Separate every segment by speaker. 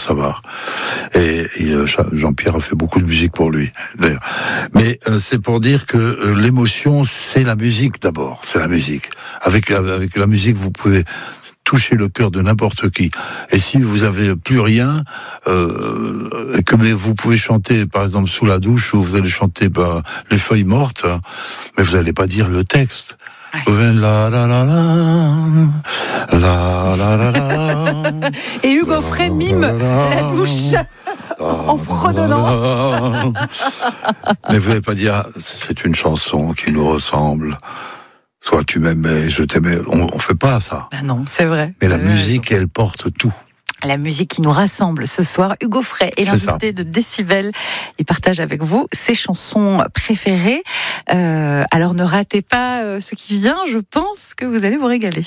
Speaker 1: Savard. Et Jean-Pierre a fait beaucoup de musique pour lui, d'ailleurs. Mais c'est pour dire que l'émotion, c'est la musique d'abord. C'est la musique. Avec la musique, vous pouvez toucher le cœur de n'importe qui. Et si vous avez plus rien, mais vous pouvez chanter, par exemple, sous la douche, ou vous allez chanter les feuilles mortes, hein, mais vous n'allez pas dire le texte. Ouais. La la la la la la la la.
Speaker 2: Et Hugo Frey mime la douche en fredonnant.
Speaker 1: Mais vous n'allez pas dire c'est une chanson qui nous ressemble. Soit tu m'aimais, je t'aimais. On fait pas ça.
Speaker 2: Ben non, c'est vrai.
Speaker 1: Mais la musique, elle porte tout.
Speaker 2: La musique qui nous rassemble ce soir. Hugo Frey est l'invité de Décibel. Il partage avec vous ses chansons préférées. Alors ne ratez pas ce qui vient. Je pense que vous allez vous régaler.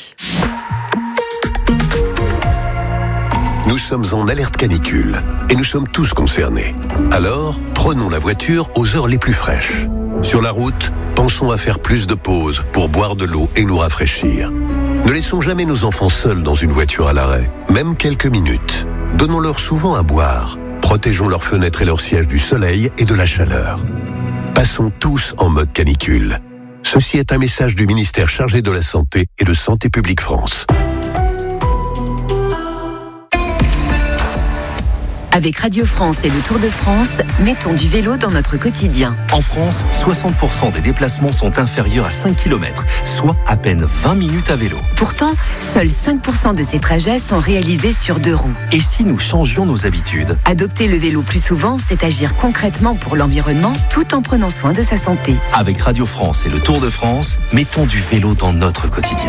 Speaker 3: Nous sommes en alerte canicule et nous sommes tous concernés. Alors, prenons la voiture aux heures les plus fraîches. Sur la route, pensons à faire plus de pauses pour boire de l'eau et nous rafraîchir. Ne laissons jamais nos enfants seuls dans une voiture à l'arrêt, même quelques minutes. Donnons-leur souvent à boire. Protégeons leurs fenêtres et leurs sièges du soleil et de la chaleur. Passons tous en mode canicule. Ceci est un message du ministère chargé de la Santé et de Santé publique France.
Speaker 4: Avec Radio France et le Tour de France, mettons du vélo dans notre quotidien.
Speaker 5: En France, 60% des déplacements sont inférieurs à 5 km, soit à peine 20 minutes à vélo.
Speaker 4: Pourtant, seuls 5% de ces trajets sont réalisés sur 2 roues.
Speaker 5: Et si nous changions nos habitudes ?
Speaker 4: Adopter le vélo plus souvent, c'est agir concrètement pour l'environnement tout en prenant soin de sa santé.
Speaker 5: Avec Radio France et le Tour de France, mettons du vélo dans notre quotidien.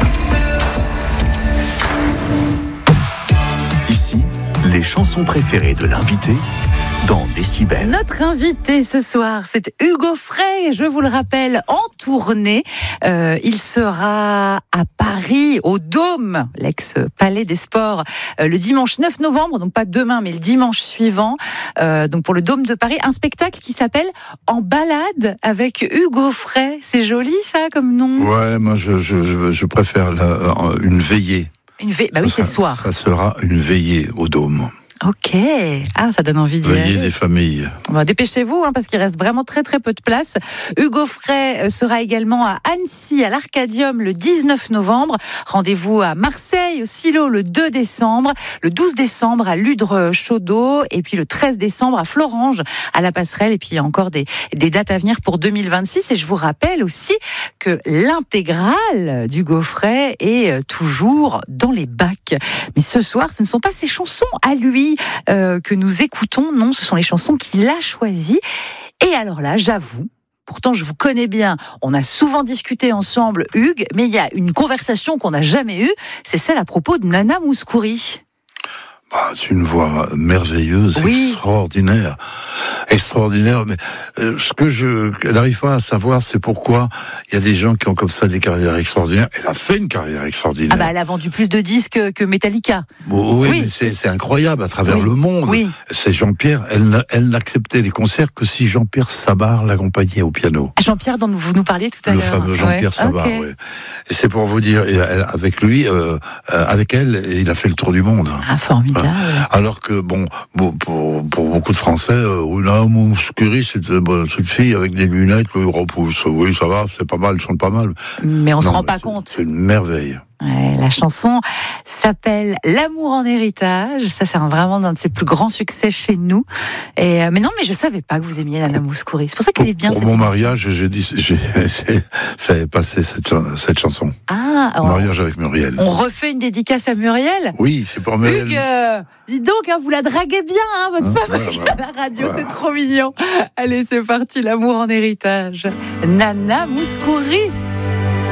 Speaker 5: Ici, les chansons préférées de l'invité dans Décibel.
Speaker 2: Notre invité ce soir, c'est Hugo Frey, je vous le rappelle, en tournée. Il sera à Paris, au Dôme, l'ex-Palais des Sports, le dimanche 9 novembre, donc pas demain, mais le dimanche suivant, donc pour le Dôme de Paris, un spectacle qui s'appelle En balade avec Hugo Frey. C'est joli ça comme nom ?
Speaker 1: Ouais, moi je préfère une veillée.
Speaker 2: Bah oui, c'est le soir.
Speaker 1: Ça sera une veillée au Dôme.
Speaker 2: Ok, ça donne envie d'y aller.
Speaker 1: Veillée des familles.
Speaker 2: Dépêchez-vous, parce qu'il reste vraiment très très peu de place. Hugo Frey sera également à Annecy, à l'Arcadium, le 19 novembre. Rendez-vous à Marseille, au Silo, le 2 décembre. Le 12 décembre, à Ludre-Chaudeau. Et puis le 13 décembre, à Florange, à la Passerelle. Et puis il y a encore des dates à venir pour 2026. Et je vous rappelle aussi que l'intégrale d'Hugo Frey est toujours dans les bacs. Mais ce soir, ce ne sont pas ses chansons à lui que nous écoutons, non, ce sont les chansons qu'il a choisies. Et alors là, j'avoue, pourtant je vous connais bien, on a souvent discuté ensemble, Hugues, mais il y a une conversation qu'on n'a jamais eue, c'est celle à propos de Nana Mouskouri.
Speaker 1: C'est une voix merveilleuse,
Speaker 2: oui.
Speaker 1: extraordinaire. Mais ce que je n'arrive pas à savoir, c'est pourquoi il y a des gens qui ont comme ça des carrières extraordinaires. Elle a fait une carrière extraordinaire.
Speaker 2: Elle a vendu plus de disques que Metallica.
Speaker 1: Oui. Mais c'est incroyable à travers le monde.
Speaker 2: Oui.
Speaker 1: C'est Jean-Pierre. Elle n'acceptait les concerts que si Jean-Pierre Sabard l'accompagnait au piano.
Speaker 2: Jean-Pierre dont vous nous parliez tout à l'heure.
Speaker 1: Le fameux Jean-Pierre Sabard.
Speaker 2: Okay.
Speaker 1: Oui. Et c'est pour vous dire, avec lui, avec elle, il a fait le tour du monde.
Speaker 2: Formidable.
Speaker 1: Alors que pour beaucoup de Français, Nana Mouskouri, c'est une fille avec des lunettes, oui, ça va, c'est pas mal, chante pas mal.
Speaker 2: Mais on se rend pas compte.
Speaker 1: C'est une merveille.
Speaker 2: Ouais, la chanson s'appelle L'amour en héritage. Ça, c'est vraiment un de ses plus grands succès chez nous. Mais je savais pas que vous aimiez Nana Mouskouri. C'est pour ça qu'elle est bien.
Speaker 1: Pour mon mariage, j'ai fait passer cette chanson. Mon mariage avec Muriel.
Speaker 2: On refait une dédicace à Muriel.
Speaker 1: Oui, c'est pour Muriel.
Speaker 2: Hugues, dis donc, vous la draguez bien, votre femme à la radio, c'est trop mignon. Allez, c'est parti, L'amour en héritage. Nana Mouskouri.